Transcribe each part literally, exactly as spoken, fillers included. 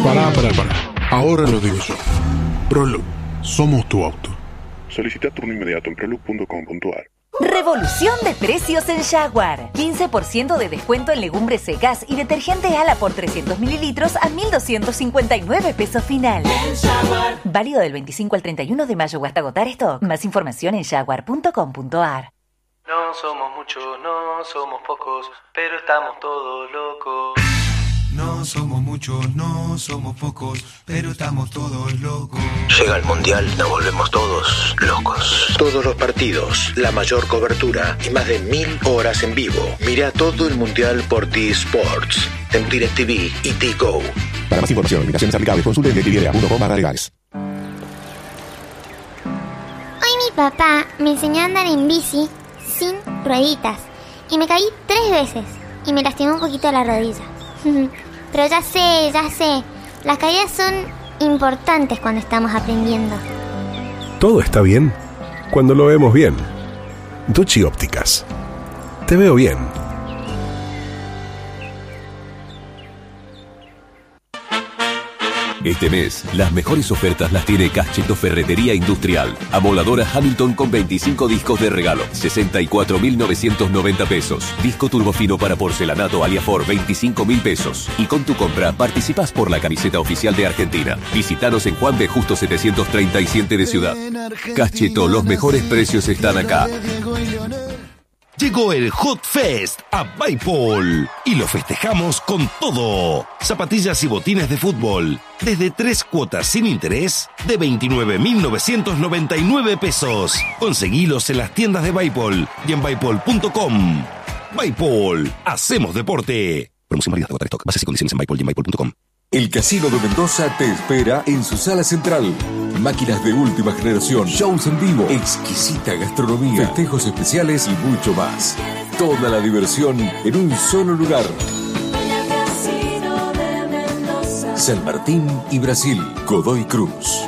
Pará, pará, pará. Ahora lo digo yo. Proloog, somos tu auto. Solicita turno inmediato en proloog punto com punto a r. Revolución de precios en Jaguar. quince por ciento de descuento en legumbres secas y detergente Ala por trescientos mililitros a mil doscientos cincuenta y nueve pesos final. Válido del veinticinco al treinta y uno de mayo o hasta agotar stock. Más información en jaguar punto com punto a r. No somos muchos, no somos pocos, pero estamos todos locos. No somos muchos, no somos pocos, pero estamos todos locos. Llega el Mundial, nos volvemos todos locos. Todos los partidos, la mayor cobertura y más de mil horas en vivo. Mira todo el Mundial por T-Sports, en DirecTV y T-Go. Para más información, limitaciones aplicables, consulte en directv punto com barra legales. Hoy mi papá me enseñó a andar en bici sin rueditas y me caí tres veces y me lastimó un poquito la rodilla. Pero ya sé, ya sé, las caídas son importantes cuando estamos aprendiendo. Todo está bien cuando lo vemos bien. Dochi Ópticas. Te veo bien. Este mes, las mejores ofertas las tiene Cacheto Ferretería Industrial. Amoladora Hamilton con veinticinco discos de regalo, sesenta y cuatro mil novecientos noventa pesos. Disco turbofino para porcelanato Aliafor, veinticinco mil pesos. Y con tu compra participás por la camiseta oficial de Argentina. Visítanos en Juan B. Justo setecientos treinta y siete de Ciudad. Cacheto, los mejores precios están acá. Llegó el Hot Fest a Bipol y lo festejamos con todo. Zapatillas y botines de fútbol desde tres cuotas sin interés de veintinueve mil novecientos noventa y nueve pesos. Conseguilos en las tiendas de Bipol y en bipol punto com. Bipol, hacemos deporte. Promoción válida hasta agotar stock. Bases y condiciones en Bipol y en bipol punto com. El Casino de Mendoza te espera en su sala central. Máquinas de última generación, shows en vivo, exquisita gastronomía, festejos especiales y mucho más. Toda la diversión en un solo lugar. San Martín y Brasil, Godoy Cruz.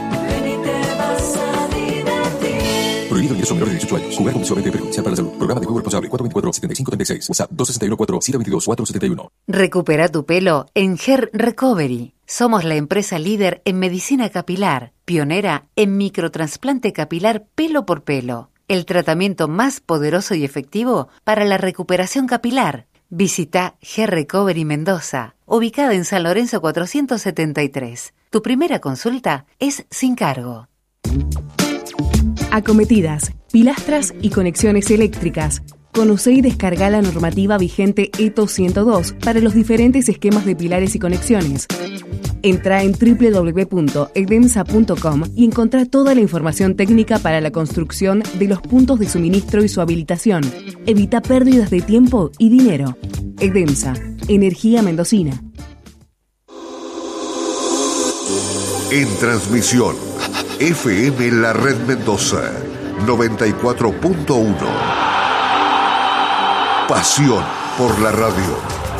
Prohibido ingreso menor de dieciocho años. Jugar compulsivamente perjudicial para la salud. Programa de juego responsable cuatro veinticuatro setenta y cinco treinta y seis. WhatsApp dos seis uno cuatro siete dos dos cuatro siete uno. Recupera tu pelo en Hair Recovery. Somos la empresa líder en medicina capilar, pionera en microtrasplante capilar pelo por pelo. El tratamiento más poderoso y efectivo para la recuperación capilar. Visita Hair Recovery Mendoza, ubicada en San Lorenzo cuatrocientos setenta y tres. Tu primera consulta es sin cargo. Acometidas, pilastras y conexiones eléctricas. Conoce y descarga la normativa vigente E T O ciento dos para los diferentes esquemas de pilares y conexiones. Entra en doble u doble u doble u punto edemsa punto com y encontrá toda la información técnica para la construcción de los puntos de suministro y su habilitación. Evita pérdidas de tiempo y dinero. Edemsa, energía mendocina. En transmisión, F M La Red Mendoza, noventa y cuatro punto uno. Pasión por la radio.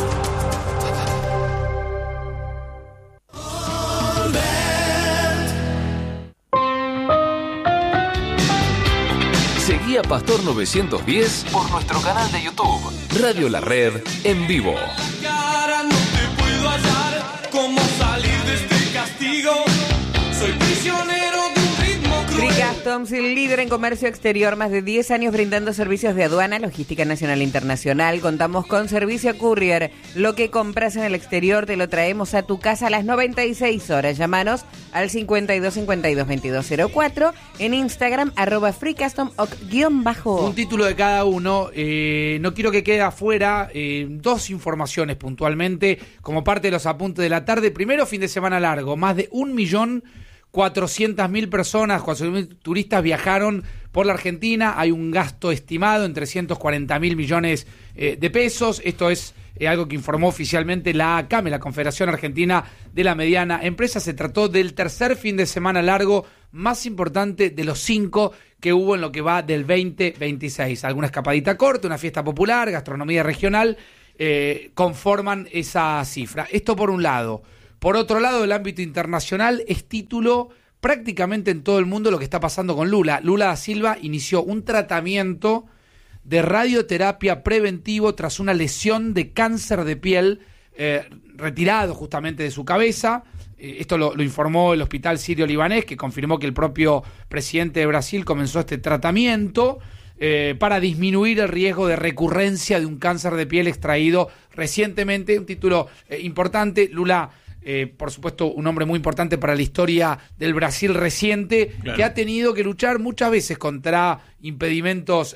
Seguí a Pastor novecientos diez por nuestro canal de YouTube, Radio La Red en vivo. No te puedo hallar cómo salir de este castigo. Soy prisionero de un ritmo cruel. Free Customs, el líder en comercio exterior, más de diez años brindando servicios de aduana, logística nacional e internacional. Contamos con servicio courier. Lo que compras en el exterior te lo traemos a tu casa a las noventa y seis horas. Llámanos al cincuenta y dos cincuenta y dos veintidós cero cuatro, en Instagram, arroba Free Custom guión bajo. Un título de cada uno. Eh, no quiero que quede afuera eh, dos informaciones puntualmente como parte de los apuntes de la tarde. Primero, fin de semana largo. Más de un millón cuatrocientas mil personas, cuatrocientos mil turistas viajaron por la Argentina. Hay un gasto estimado en trescientos cuarenta mil millones eh, de pesos. Esto es eh, algo que informó oficialmente la A C A M, la Confederación Argentina de la Mediana Empresa. Se trató del tercer fin de semana largo más importante de los cinco que hubo en lo que va del veinte veintiséis. Alguna escapadita corta, una fiesta popular, gastronomía regional, eh, conforman esa cifra. Esto por un lado. Por otro lado, el ámbito internacional es título prácticamente en todo el mundo lo que está pasando con Lula. Lula da Silva inició un tratamiento de radioterapia preventivo tras una lesión de cáncer de piel eh, retirado justamente de su cabeza. Eh, esto lo, lo informó el Hospital Sirio-Libanés, que confirmó que el propio presidente de Brasil comenzó este tratamiento eh, para disminuir el riesgo de recurrencia de un cáncer de piel extraído recientemente. Un título eh, importante. Lula, Eh, por supuesto, un hombre muy importante para la historia del Brasil reciente, claro, que ha tenido que luchar muchas veces contra impedimentos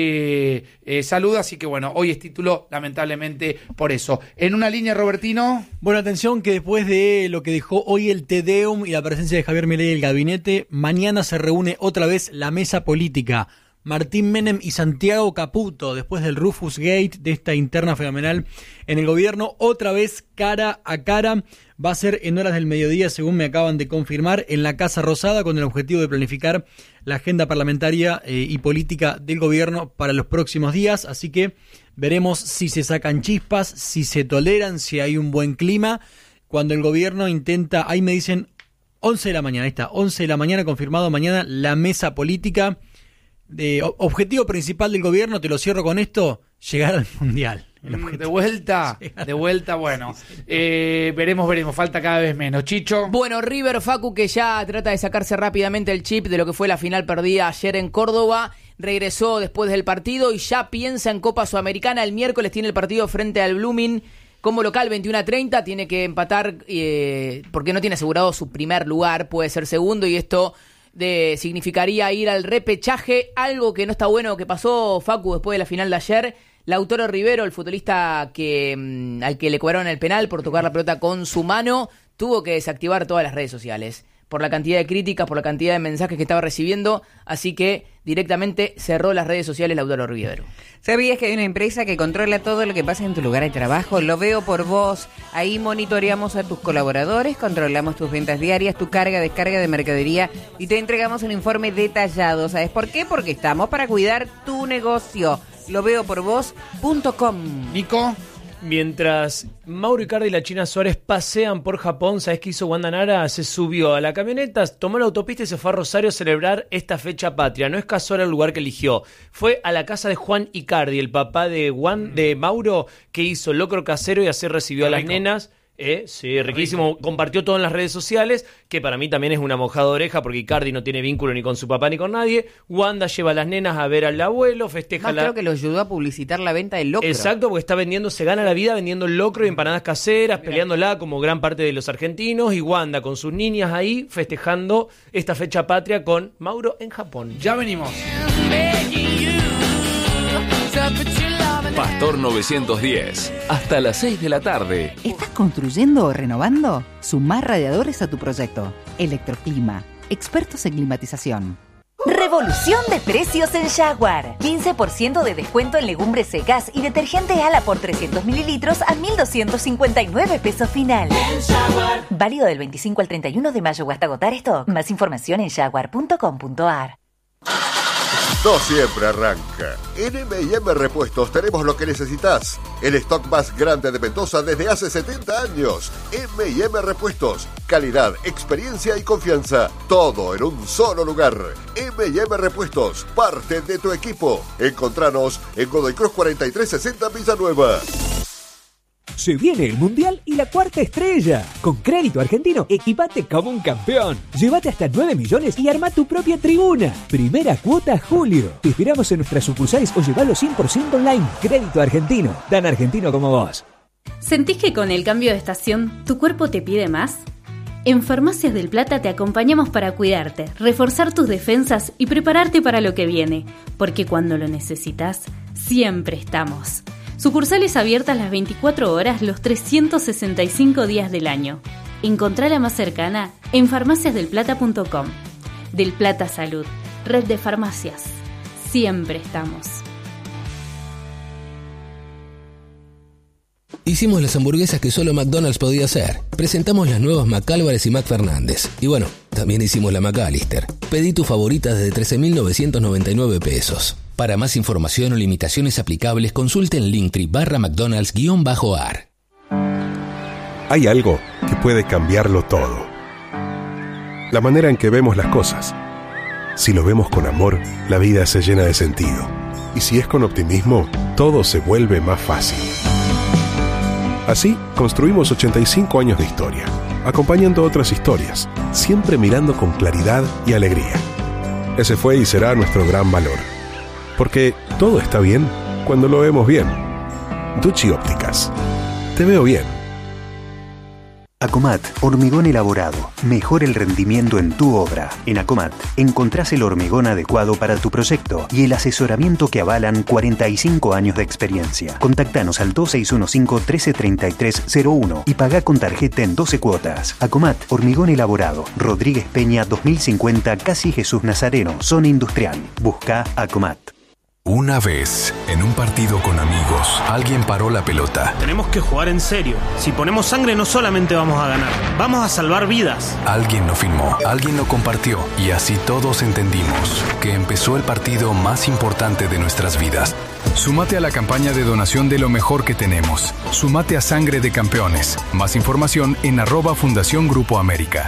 de eh, salud, así que bueno, hoy es título lamentablemente por eso. En una línea, Robertino. Bueno, atención que después de lo que dejó hoy el Te Deum y la presencia de Javier Milei y el gabinete, mañana se reúne otra vez la mesa política. Martín Menem y Santiago Caputo, después del Rufus Gate, de esta interna fenomenal en el gobierno, otra vez cara a cara. Va a ser en horas del mediodía, según me acaban de confirmar, en la Casa Rosada, con el objetivo de planificar la agenda parlamentaria eh, y política del gobierno para los próximos días. Así que veremos si se sacan chispas, si se toleran, si hay un buen clima. Cuando el gobierno intenta, ahí me dicen once de la mañana, ahí está, once de la mañana, confirmado mañana la mesa política. De objetivo principal del gobierno, te lo cierro con esto, llegar al Mundial. De vuelta, de vuelta, bueno. Eh, veremos, veremos, falta cada vez menos. Chicho. Bueno, River, Facu, que ya trata de sacarse rápidamente el chip de lo que fue la final perdida ayer en Córdoba, regresó después del partido y ya piensa en Copa Sudamericana. El miércoles tiene el partido frente al Blooming como local, veintiuno a treinta, tiene que empatar eh, porque no tiene asegurado su primer lugar, puede ser segundo, y esto de significaría ir al repechaje, algo que no está bueno que pasó, Facu, después de la final de ayer. Lautaro Rivero, el futbolista que mm, al que le cobraron el penal por tocar la pelota con su mano, tuvo que desactivar todas las redes sociales por la cantidad de críticas, por la cantidad de mensajes que estaba recibiendo, así que directamente cerró las redes sociales Lautaro Rivero. ¿Sabías que hay una empresa que controla todo lo que pasa en tu lugar de trabajo? Lo Veo por Vos. Ahí monitoreamos a tus colaboradores, controlamos tus ventas diarias, tu carga, descarga de mercadería y te entregamos un informe detallado. ¿Sabes por qué? Porque estamos para cuidar tu negocio. lo veo por vos punto com. Nico. Mientras Mauro Icardi y la China Suárez pasean por Japón, ¿sabes qué hizo Wanda Nara? Se subió a la camioneta, tomó la autopista y se fue a Rosario a celebrar esta fecha patria. No es casual el lugar que eligió. Fue a la casa de Juan Icardi, el papá de Juan, de Mauro, que hizo locro casero y así recibió a las nenas. Eh, sí, riquísimo. Rico. Compartió todo en las redes sociales, que para mí también es una mojada de oreja, porque Icardi no tiene vínculo ni con su papá ni con nadie. Wanda lleva a las nenas a ver al abuelo, festeja Más la... creo que lo ayudó a publicitar la venta del locro. Exacto, porque está vendiendo, se gana la vida vendiendo el locro y empanadas caseras, Mirá. peleándola como gran parte de los argentinos, y Wanda con sus niñas ahí festejando esta fecha patria con Mauro en Japón. Ya venimos. Pastor novecientos diez, hasta las seis de la tarde. ¿Estás construyendo o renovando? Sumar radiadores a tu proyecto. Electroclima, expertos en climatización. Revolución de precios en Jaguar. quince por ciento de descuento en legumbres secas y detergente Ala por trescientos mililitros a mil doscientos cincuenta y nueve pesos final. Válido del veinticinco al treinta y uno de mayo o hasta agotar stock. Más información en jaguar punto com punto ar. No siempre arranca. En eme y eme Repuestos tenemos lo que necesitas. El stock más grande de Mendoza desde hace setenta años. eme y eme Repuestos. Calidad, experiencia y confianza. Todo en un solo lugar. eme y eme Repuestos. Parte de tu equipo. Encontranos en Godoy Cruz cuarenta y tres sesenta Villanueva. Se viene el Mundial y la cuarta estrella. Con Crédito Argentino, equipate como un campeón. Llévate hasta nueve millones y arma tu propia tribuna. Primera cuota julio. Te esperamos en nuestras sucursales o llevalo cien por ciento online. Crédito Argentino, tan argentino como vos. ¿Sentís que con el cambio de estación tu cuerpo te pide más? En Farmacias del Plata te acompañamos para cuidarte, reforzar tus defensas y prepararte para lo que viene. Porque cuando lo necesitas, siempre estamos. Sucursales abiertas las veinticuatro horas, los trescientos sesenta y cinco días del año. Encontrá la más cercana en farmacias del plata punto com. Del Plata Salud, red de farmacias. Siempre estamos. Hicimos las hamburguesas que solo McDonald's podía hacer. Presentamos las nuevas McAlvarez y McFernández. Y bueno, también hicimos la McAllister. Pedí tu favorita desde trece mil novecientos noventa y nueve pesos. Para más información o limitaciones aplicables, consulte en Linktree barra McDonald's guión bajo ar. Hay algo que puede cambiarlo todo. La manera en que vemos las cosas. Si lo vemos con amor, la vida se llena de sentido. Y si es con optimismo, todo se vuelve más fácil. Así, construimos ochenta y cinco años de historia, acompañando otras historias, siempre mirando con claridad y alegría. Ese fue y será nuestro gran valor. Porque todo está bien cuando lo vemos bien. Ducci Ópticas. Te veo bien. Acomat, hormigón elaborado. Mejora el rendimiento en tu obra. En Acomat encontrás el hormigón adecuado para tu proyecto y el asesoramiento que avalan cuarenta y cinco años de experiencia. Contactanos al dos seis uno cinco, uno tres tres tres cero uno y pagá con tarjeta en doce cuotas. Acomat, hormigón elaborado. Rodríguez Peña dos mil cincuenta, Casi Jesús Nazareno, zona industrial. Busca Acomat. Una vez, en un partido con amigos, alguien paró la pelota. Tenemos que jugar en serio. Si ponemos sangre no solamente vamos a ganar, vamos a salvar vidas. Alguien lo filmó, alguien lo compartió y así todos entendimos que empezó el partido más importante de nuestras vidas. Súmate a la campaña de donación de lo mejor que tenemos. Súmate a Sangre de Campeones. Más información en arroba Fundación Grupo América.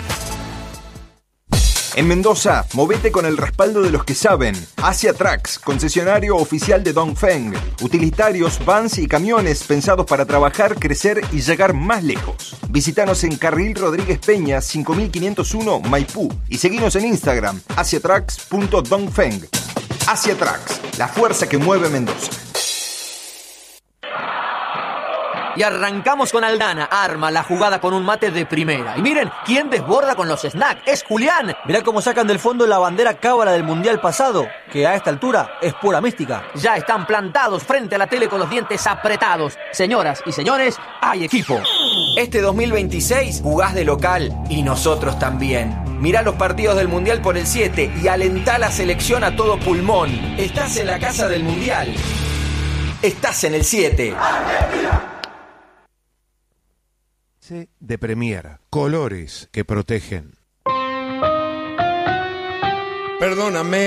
En Mendoza, movete con el respaldo de los que saben. Asia Trucks, concesionario oficial de Dongfeng. Utilitarios, vans y camiones pensados para trabajar, crecer y llegar más lejos. Visítanos en Carril Rodríguez Peña, cinco mil quinientos uno, Maipú. Y seguinos en Instagram, asia trucks punto dongfeng. Asia Trucks, la fuerza que mueve Mendoza. Y arrancamos con Aldana, arma la jugada con un mate de primera. Y miren, ¿quién desborda con los snacks? ¡Es Julián! Mirá cómo sacan del fondo la bandera cábala del Mundial pasado, que a esta altura es pura mística. Ya están plantados frente a la tele con los dientes apretados. Señoras y señores, hay equipo. Este dos mil veintiséis jugás de local y nosotros también. Mirá los partidos del Mundial por el siete y alentá la selección a todo pulmón. Estás en la casa del Mundial. Estás en el siete. De Premier, colores que protegen. Perdóname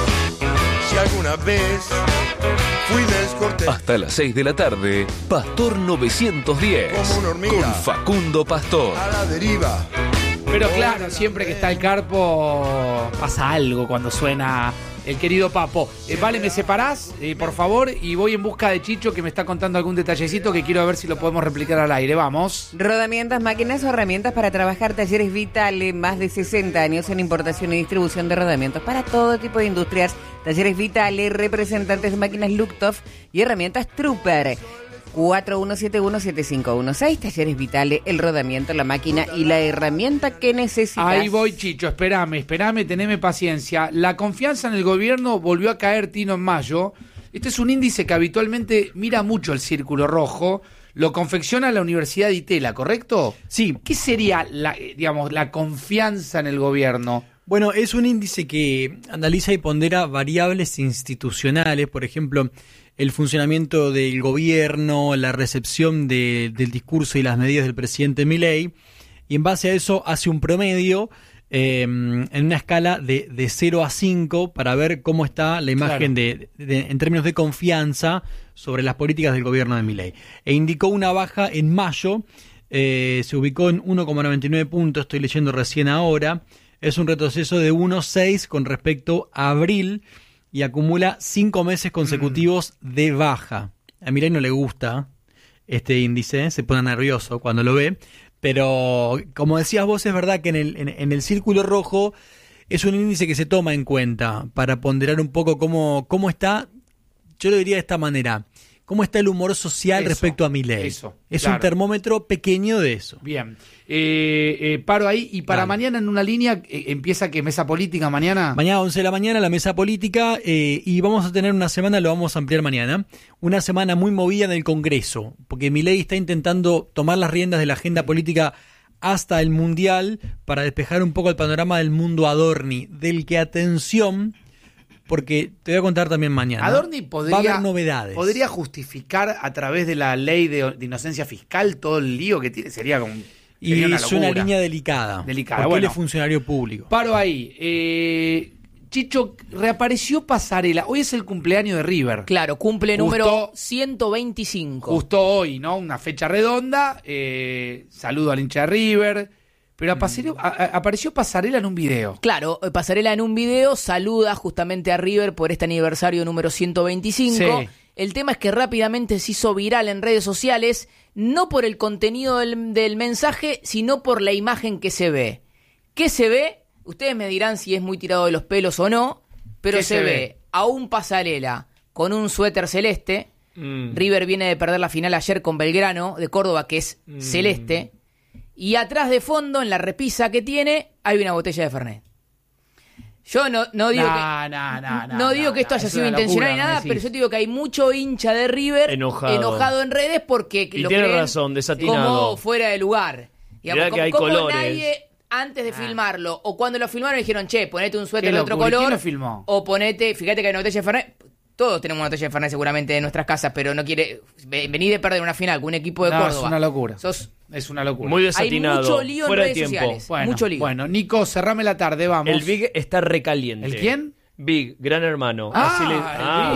si alguna vez fui descortés. Hasta las seis de la tarde, Pastor novecientos diez. Como una hormiga. Con Facundo Pastor. A la deriva. Pero claro, siempre que está el Carpo pasa algo cuando suena el querido Papo. Eh, vale, ¿me separás, eh, por favor? Y voy en busca de Chicho, que me está contando algún detallecito que quiero ver si lo podemos replicar al aire. Vamos. Rodamientas, máquinas o herramientas para trabajar. Talleres Vitale, más de sesenta años en importación y distribución de rodamientos para todo tipo de industrias. Talleres Vitale, representantes de máquinas Luchthof y herramientas Trooper. cuatro uno siete uno, siete cinco uno seis, Talleres Vitale, el rodamiento, la máquina y la herramienta que necesitas. Ahí voy, Chicho, espérame, espérame, teneme paciencia. La confianza en el gobierno volvió a caer, Tino, en mayo. Este es un índice que habitualmente mira mucho el círculo rojo. Lo confecciona la Universidad de Itela, ¿correcto? Sí. ¿Qué sería la, digamos, la confianza en el gobierno? Bueno, es un índice que analiza y pondera variables institucionales, por ejemplo, el funcionamiento del gobierno, la recepción de, del discurso y las medidas del presidente Milei, y en base a eso hace un promedio eh, en una escala de, de cero a cinco para ver cómo está la imagen claro. de, de, en términos de confianza sobre las políticas del gobierno de Milei. E indicó una baja en mayo, eh, se ubicó en uno coma noventa y nueve puntos, estoy leyendo recién ahora, es un retroceso de uno coma seis con respecto a abril, y acumula cinco meses consecutivos mm. de baja. A Milei no le gusta este índice, se pone nervioso cuando lo ve, pero como decías vos, es verdad que en el, en, en el círculo rojo es un índice que se toma en cuenta para ponderar un poco cómo, cómo está, yo lo diría de esta manera, cómo está el humor social eso, respecto a Milei. Eso, es claro. un termómetro pequeño de eso. Bien, eh, eh, paro ahí y para Dale. Mañana en una línea eh, empieza que mesa política mañana. Mañana once de la mañana la mesa política eh, y vamos a tener una semana, lo vamos a ampliar mañana, una semana muy movida en el Congreso, porque Milei está intentando tomar las riendas de la agenda política hasta el Mundial para despejar un poco el panorama del mundo Adorni, del que atención... Porque te voy a contar también mañana. Adorni podría, va a haber novedades. podría justificar a través de la ley de, de inocencia fiscal todo el lío que tiene. Sería como y sería una es locura. una línea delicada. Delicada. Porque bueno, él es funcionario público. Paro ahí. Eh, Chicho, reapareció Pasarela. Hoy es el cumpleaños de River. Claro, cumple Justo, número ciento veinticinco. Justo hoy, ¿no? Una fecha redonda. Eh, saludo al hincha de River. pero a Pasarela- a- a- apareció Pasarela en un video. Claro, Pasarela en un video saluda justamente a River por este aniversario número ciento veinticinco. Sí. El tema es que rápidamente se hizo viral en redes sociales, no por el contenido del, del mensaje, sino por la imagen que se ve. ¿Qué se ve? Ustedes me dirán si es muy tirado de los pelos o no, pero ¿Qué se, se ve? ve? A un Pasarela con un suéter celeste. Mm. River viene de perder la final ayer con Belgrano de Córdoba, que es Mm. celeste. Y atrás de fondo, en la repisa que tiene, hay una botella de Fernet. Yo no, no digo No, que, no, no, no, no digo no, que esto no, haya es sido una intencional locura, ni nada, Messi. pero yo te digo que hay mucho hincha de River Enojado. enojado en redes porque Y lo tiene creen razón, desatinado. como fuera de lugar. Digamos, Mirá que como- hay como colores. nadie antes de filmarlo o cuando lo filmaron dijeron, che, ponete un suéter Qué de otro locura. ¿Y quién color lo filmó? o ponete, fíjate que hay una botella de Fernet. Todos tenemos una botella de Fernet seguramente en nuestras casas, pero no quiere ve- venir de perder una final con un equipo de No, Córdoba. es una locura. Sos Es una locura. Muy desatinado. Hay mucho lío en fuera de redes tiempo. sociales. Bueno, mucho lío. bueno, Nico, cerrame la tarde, vamos. El Big está recaliente. ¿El quién? Big, Gran Hermano. Ah, Así le- el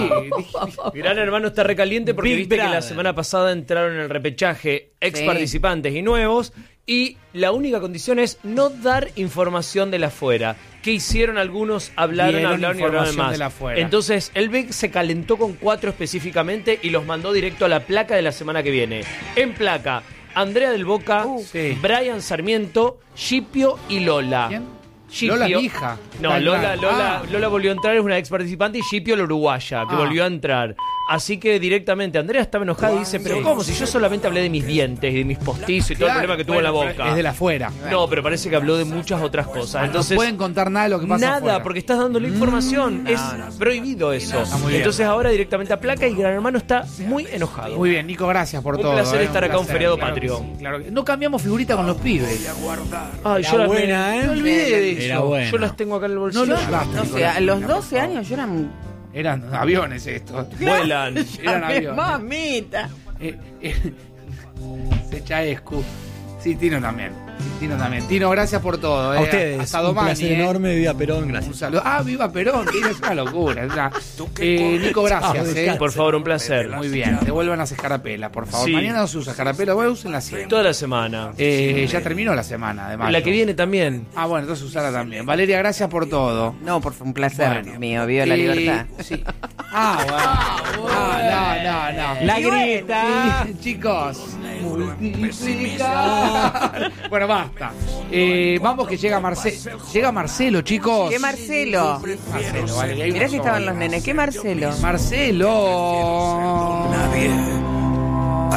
Ah. Gran Hermano está recaliente porque Big viste que la Brother. semana pasada entraron en el repechaje ex Sí. participantes y nuevos y la única condición es no dar información de la afuera. ¿Qué hicieron algunos? Hablaron, Dieron hablaron y hablaron información más. de la afuera. Entonces el Big se calentó con cuatro específicamente y los mandó directo a la placa de la semana que viene. En placa, Andrea del Boca, sí. Brian Sarmiento, Shipio y Lola. ¿Quién? Shipio- Lola, mi hija. No, Tal Lola, cual. Lola, Ah. Lola volvió a entrar, es una ex participante, y Shipio la uruguaya, que Ah. volvió a entrar. Así que directamente Andrea estaba enojada y dice, pero ¿cómo? Si yo solamente hablé de mis dientes y de mis postizos y todo Claro, el problema que tuvo en la bueno, boca. Es de la afuera. No, pero parece que habló de muchas otras cosas. Entonces, no pueden contar nada de lo que pasa nada, afuera. porque estás dando la información. es prohibido eso. Está muy bien. Entonces ahora directamente a placa y Gran Hermano está muy enojado. Muy bien, Nico, gracias por Un todo. placer eh, estar acá, un placer, feriado claro patrio. que sí, claro que- No cambiamos figurita con los pibes. Ay, Era yo las buena, ¿eh? me olvidé de Era eso. buena. Yo las tengo acá en el No bolsillo. los gastes, No sé, Nicolás. a los doce años yo era... Eran aviones estos. Vuelan. Eran aviones. Mamita. Eh, eh, Sechaescu. Sí, Tino también. Tino también. Tino, gracias por todo. A eh. ustedes, Hasta un Domani, placer eh. enorme, viva Perón, Un gracias. saludo. Ah, viva Perón, Tino, es una locura. es una- Eh, Nico, gracias. Chao, eh. Por favor, un placer. Muy bien, devuelvan las escarapelas, por favor. Sí. Mañana no se usa escarapela, voy a usarla siempre. Toda la semana. Eh, ya terminó la semana, además. La que viene también. Ah, bueno, entonces usarla también. Valeria, gracias por todo. No, por favor, un placer Bueno. mío, viva la Eh, libertad. Sí. Ah, bueno. Ah, no, no, no. La grieta. Sí, chicos. Multiplicar. Bueno, basta. Eh, vamos que llega Marcelo. Llega Marcelo, chicos. ¿Qué Marcelo? Marcelo, vale. y hay Mirá uno que estaban solo. los nenes. ¿Qué Marcelo? Marcelo.